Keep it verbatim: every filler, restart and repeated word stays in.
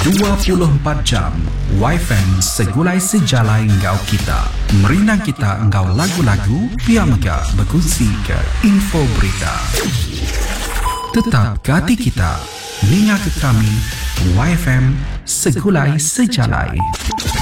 dua puluh empat jam Y F M segulai sejalai engkau kita. Merinang kita engkau lagu-lagu, biar megah berkongsi ke info berita. Tetap ke hati kita, ninga ke kami, Y F M segulai sejalai.